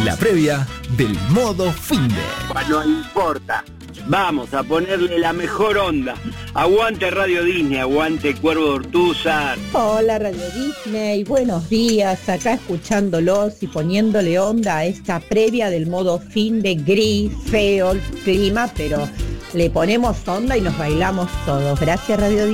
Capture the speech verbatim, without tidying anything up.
La previa del modo finde. No importa. Vamos a ponerle la mejor onda. Aguante Radio Disney, aguante Cuervo de Ortúzar. Hola Radio Disney, buenos días. Acá escuchándolos y poniéndole onda a esta previa del modo fin de gris, feo el clima, pero le ponemos onda y nos bailamos todos. Gracias Radio Disney.